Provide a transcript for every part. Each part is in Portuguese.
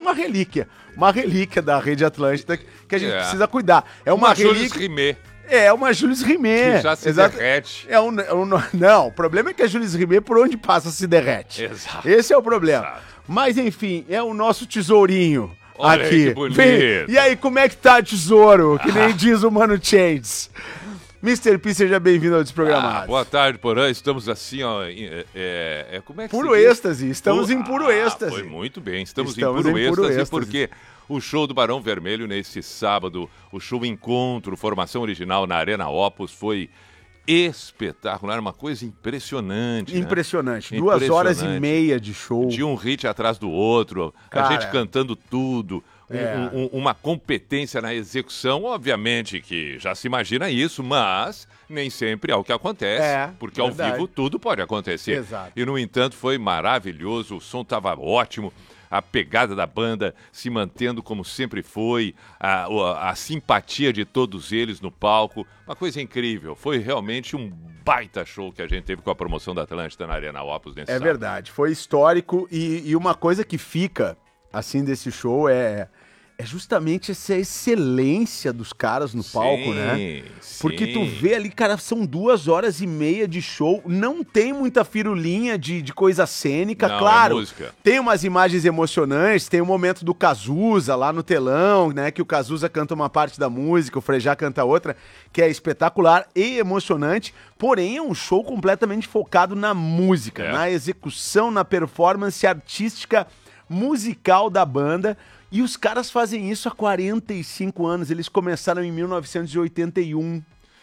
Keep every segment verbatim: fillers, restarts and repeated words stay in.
uma relíquia. Uma relíquia da Rede Atlântida que a gente é. precisa cuidar. É uma, uma relíquia... Rimet. É, uma Jules Rimet. Que já se Exato. derrete. É um, é um, não, o problema é que a Jules Rimet, por onde passa, se derrete. Exato. Esse é o problema. Exato. Mas, enfim, é o nosso tesourinho. Olha aqui. Que bonito. Vem. E aí, como é que tá, tesouro? Que nem diz o Mano Chains. mister P, seja bem-vindo ao Desprogramados. Ah, boa tarde, Porã. Estamos assim, ó. É, é, é, como é que puro êxtase. Estamos Puro... em puro ah, êxtase. Foi muito bem. Estamos, Estamos em, puro, em êxtase, puro êxtase. Porque o show do Barão Vermelho nesse sábado, o show Encontro, formação original na Arena Opus, foi espetacular, uma coisa impressionante. Impressionante. Né? Duas impressionante. horas e meia de show. De um hit atrás do outro, Cara, a gente cantando tudo. É. Um, um, uma competência na execução, obviamente que já se imagina isso, mas nem sempre é o que acontece, é, porque verdade. Ao vivo tudo pode acontecer. Exato. E, no entanto, foi maravilhoso, o som estava ótimo, a pegada da banda se mantendo como sempre foi, a, a, a simpatia de todos eles no palco, uma coisa incrível. Foi realmente um baita show que a gente teve com a promoção da Atlântida na Arena Opus nesse É sábado. Verdade, foi histórico e, e uma coisa que fica, assim, desse show é... É justamente essa excelência dos caras no sim, palco, né? Porque sim. tu vê ali, cara, são duas horas e meia de show, não tem muita firulinha de, de coisa cênica, não, claro. É música. Tem umas imagens emocionantes, tem o momento do Cazuza lá no telão, né? Que o Cazuza canta uma parte da música, o Frejá canta outra, que é espetacular e emocionante, porém é um show completamente focado na música, é. na execução, na performance artística musical da banda. E os caras fazem isso há quarenta e cinco anos. Eles começaram em mil novecentos e oitenta e um.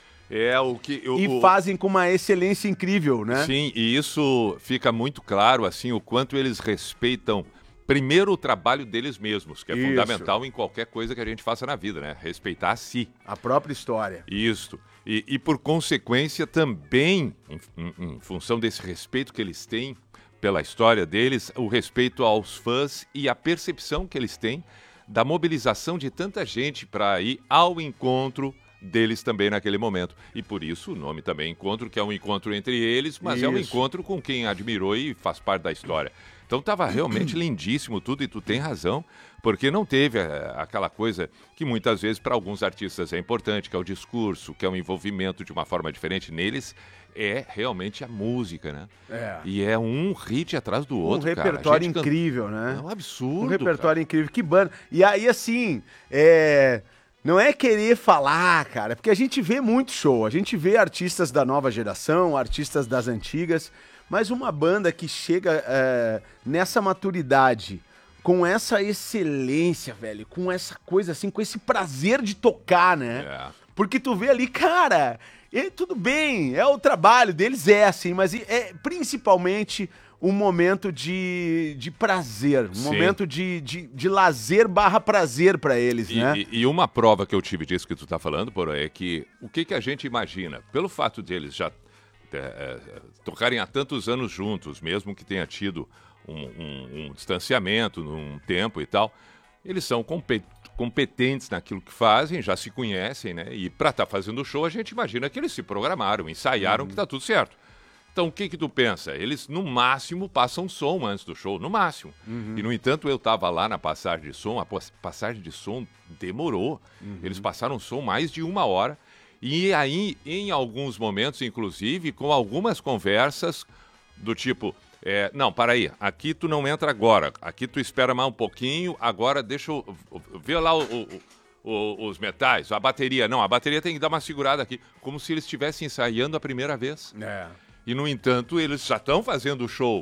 É o que eu, e o... fazem com uma excelência incrível, né? Sim, e isso fica muito claro, assim, o quanto eles respeitam primeiro o trabalho deles mesmos, que é isso. Fundamental em qualquer coisa que a gente faça na vida, né? Respeitar a si. A própria história. Isso. E, e por consequência também, em, em, em função desse respeito que eles têm pela história deles, o respeito aos fãs e a percepção que eles têm da mobilização de tanta gente para ir ao encontro deles também naquele momento. E por isso o nome também Encontro, que é um encontro entre eles, mas isso. É um encontro com quem admirou e faz parte da história. Então estava realmente lindíssimo tudo e tu tem razão, porque não teve é, aquela coisa que muitas vezes para alguns artistas é importante, que é o discurso, que é o envolvimento de uma forma diferente neles. É realmente a música, né? É. E é um hit atrás do outro, um cara. Um repertório incrível, can... né? É um absurdo, Um repertório cara. incrível. Que banda. E aí, assim, é... não é querer falar, cara, porque a gente vê muito show. A gente vê artistas da nova geração, artistas das antigas, mas uma banda que chega é, nessa maturidade, com essa excelência, velho, com essa coisa assim, com esse prazer de tocar, né? É. Porque tu vê ali, cara... E tudo bem, é o trabalho deles, é assim, mas é principalmente um momento de, de prazer, um Sim. momento de, de, de lazer barra prazer para eles, e, né? E, e uma prova que eu tive disso que tu tá falando, Porã, é que o que, que a gente imagina, pelo fato deles já é, é, tocarem há tantos anos juntos, mesmo que tenha tido um, um, um distanciamento num tempo e tal, eles são competentes. competentes naquilo que fazem, já se conhecem, né? E para estar tá fazendo o show, a gente imagina que eles se programaram, ensaiaram, uhum. que tá tudo certo. Então, o que que tu pensa? Eles, no máximo, passam som antes do show, no máximo. Uhum. E, no entanto, eu tava lá na passagem de som, a passagem de som demorou. Uhum. Eles passaram som mais de uma hora. E aí, em alguns momentos, inclusive, com algumas conversas do tipo... É, não, para aí, aqui tu não entra agora, aqui tu espera mais um pouquinho, agora deixa eu ver lá o, o, o, os metais, a bateria. Não, a bateria tem que dar uma segurada aqui, como se eles estivessem ensaiando a primeira vez. É. E, no entanto, eles já estão fazendo o show.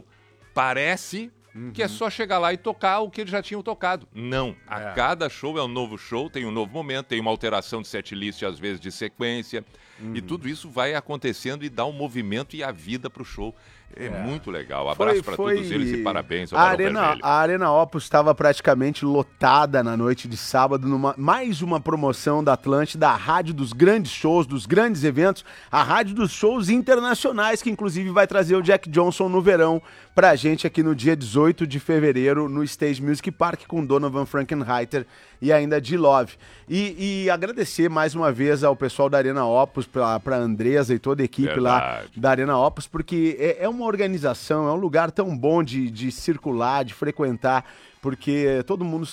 Parece uhum. que é só chegar lá e tocar o que eles já tinham tocado. Não, a é. cada show é um novo show, tem um novo momento, tem uma alteração de setlist, às vezes de sequência, uhum. e tudo isso vai acontecendo e dá um movimento e a vida pro show. É, é muito legal. Abraço para todos eles e parabéns ao a Barão Arena, Vermelho. A Arena Opus estava praticamente lotada na noite de sábado, numa mais uma promoção da Atlântida, a rádio dos grandes shows, dos grandes eventos, a rádio dos shows internacionais, que inclusive vai trazer o Jack Johnson no verão pra gente aqui no dia dezoito de fevereiro no Stage Music Park com Donovan Frankenreiter e ainda D-Love. E, e agradecer mais uma vez ao pessoal da Arena Opus, pra, pra Andresa e toda a equipe Verdade. lá da Arena Opus, porque é, é uma organização, é um lugar tão bom de, de circular, de frequentar, porque todo mundo